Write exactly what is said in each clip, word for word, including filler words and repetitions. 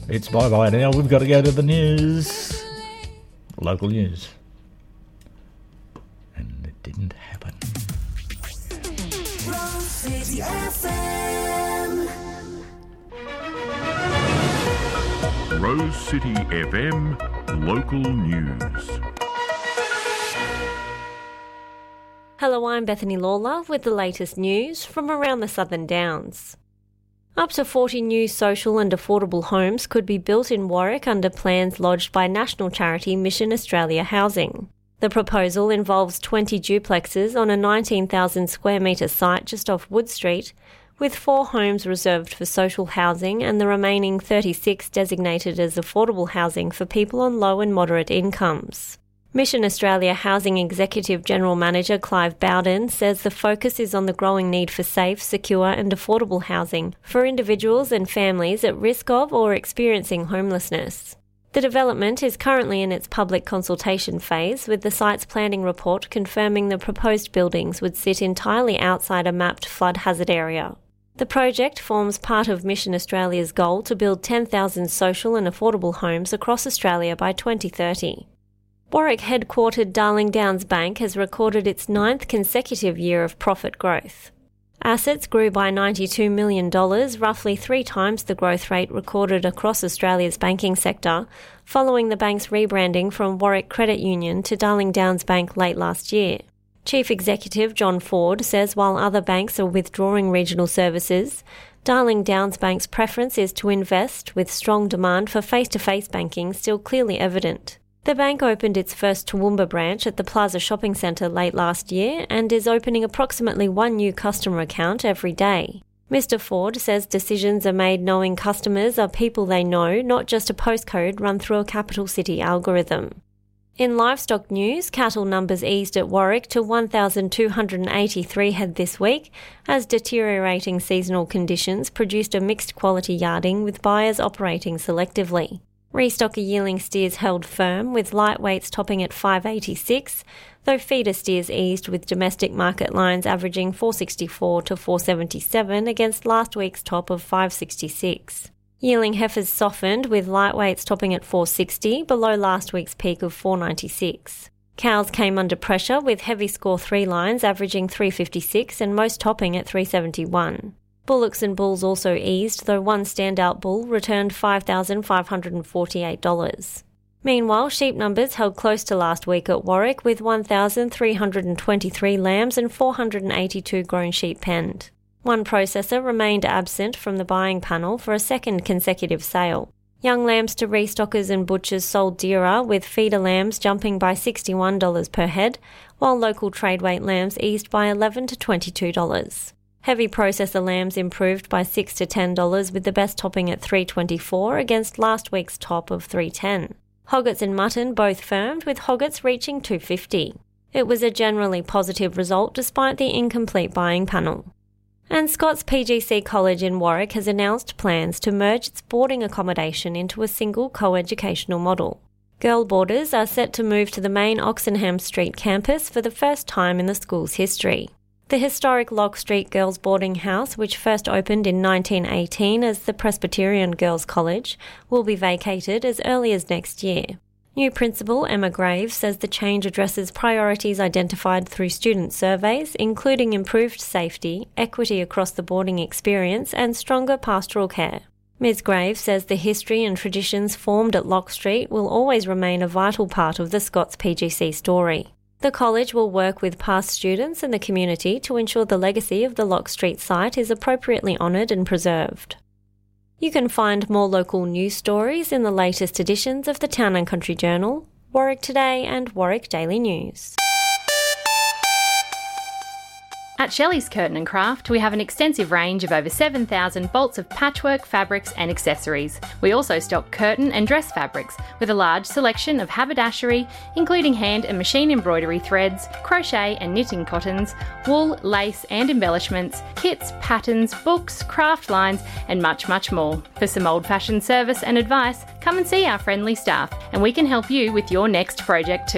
It's bye-bye now. We've got to go to the news. Local news. And it didn't happen. Rose City F M. Rose City F M Local News. Hello, I'm Bethany Lawler with the latest news from around the Southern Downs. Up to forty new social and affordable homes could be built in Warwick under plans lodged by national charity Mission Australia Housing. The proposal involves twenty duplexes on a nineteen thousand square metre site just off Wood Street, with four homes reserved for social housing and the remaining thirty-six designated as affordable housing for people on low and moderate incomes. Mission Australia Housing Executive General Manager Clive Bowden says the focus is on the growing need for safe, secure and affordable housing for individuals and families at risk of or experiencing homelessness. The development is currently in its public consultation phase, with the site's planning report confirming the proposed buildings would sit entirely outside a mapped flood hazard area. The project forms part of Mission Australia's goal to build ten thousand social and affordable homes across Australia by twenty thirty. Warwick-headquartered Darling Downs Bank has recorded its ninth consecutive year of profit growth. Assets grew by ninety-two million dollars, roughly three times the growth rate recorded across Australia's banking sector, following the bank's rebranding from Warwick Credit Union to Darling Downs Bank late last year. Chief Executive John Ford says while other banks are withdrawing regional services, Darling Downs Bank's preference is to invest, with strong demand for face-to-face banking still clearly evident. The bank opened its first Toowoomba branch at the Plaza Shopping Centre late last year and is opening approximately one new customer account every day. Mister Ford says decisions are made knowing customers are people they know, not just a postcode run through a capital city algorithm. In livestock news, cattle numbers eased at Warwick to one thousand two hundred eighty-three head this week, as deteriorating seasonal conditions produced a mixed quality yarding with buyers operating selectively. Restocker yearling steers held firm, with lightweights topping at five eighty-six, though feeder steers eased with domestic market lines averaging four sixty-four to four seventy-seven against last week's top of five sixty-six. Yearling heifers softened, with lightweights topping at four sixty, below last week's peak of four ninety-six. Cows came under pressure, with heavy score three lines averaging three fifty-six and most topping at three seventy-one. Bullocks and bulls also eased, though one standout bull returned five thousand five hundred forty-eight dollars. Meanwhile, sheep numbers held close to last week at Warwick, with one thousand three hundred twenty-three lambs and four hundred eighty-two grown sheep penned. One processor remained absent from the buying panel for a second consecutive sale. Young lambs to restockers and butchers sold dearer, with feeder lambs jumping by sixty-one dollars per head, while local trade weight lambs eased by eleven to twenty-two dollars. Heavy processor lambs improved by six to ten dollars, with the best topping at three twenty-four against last week's top of three ten. Hoggets and mutton both firmed, with hoggets reaching two fifty. It was a generally positive result despite the incomplete buying panel. And Scott's P G C College in Warwick has announced plans to merge its boarding accommodation into a single co-educational model. Girl boarders are set to move to the main Oxenham Street campus for the first time in the school's history. The historic Lock Street Girls Boarding House, which first opened in nineteen eighteen as the Presbyterian Girls College, will be vacated as early as next year. New Principal Emma Graves says the change addresses priorities identified through student surveys, including improved safety, equity across the boarding experience and stronger pastoral care. Miz Graves says the history and traditions formed at Lock Street will always remain a vital part of the Scots P G C story. The college will work with past students and the community to ensure the legacy of the Lock Street site is appropriately honoured and preserved. You can find more local news stories in the latest editions of the Town and Country Journal, Warwick Today and Warwick Daily News. At Shelley's Curtain and Craft, we have an extensive range of over seven thousand bolts of patchwork, fabrics and accessories. We also stock curtain and dress fabrics with a large selection of haberdashery, including hand and machine embroidery threads, crochet and knitting cottons, wool, lace and embellishments, kits, patterns, books, craft lines and much, much more. For some old-fashioned service and advice, come and see our friendly staff and we can help you with your next project too.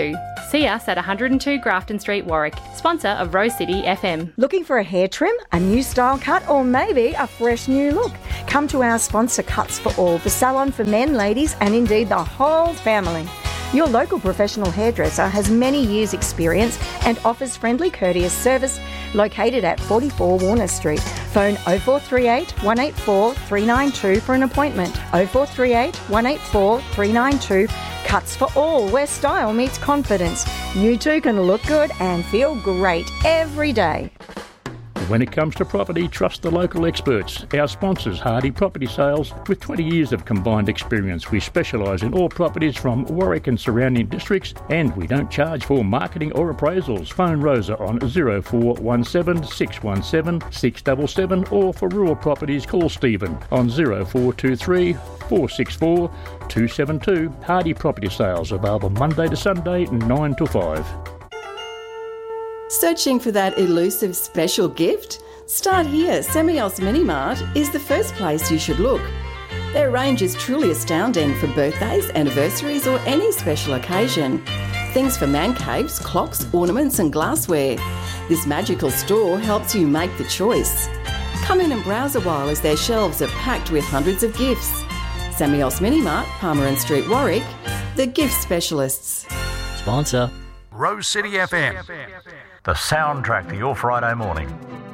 See us at one hundred two Grafton Street, Warwick, sponsor of Rose City F M. Looking for a hair trim, a new style cut, or maybe a fresh new look? Come to our sponsor Cuts for All, the salon for men, ladies, and indeed the whole family. Your local professional hairdresser has many years' experience and offers friendly, courteous service, located at forty-four Warner Street. Phone oh four three eight, one eight four, three nine two for an appointment. oh four three eight, one eight four, three nine two. Cuts for All, where style meets confidence. You too can look good and feel great every day. When it comes to property, trust the local experts. Our sponsors, Hardy Property Sales, with twenty years of combined experience. We specialise in all properties from Warwick and surrounding districts, and we don't charge for marketing or appraisals. Phone Rosa on oh four one seven, six one seven, six seven seven, or for rural properties, call Stephen on oh four two three, four six four, two seven two. Hardy Property Sales, available Monday to Sunday, nine to five. Searching for that elusive special gift? Start here. Semios Minimart is the first place you should look. Their range is truly astounding for birthdays, anniversaries or any special occasion. Things for man caves, clocks, ornaments and glassware. This magical store helps you make the choice. Come in and browse a while as their shelves are packed with hundreds of gifts. Semios Minimart, Palmer Street, Warwick, the gift specialists. Sponsor Rose City F M, the soundtrack to your Friday morning.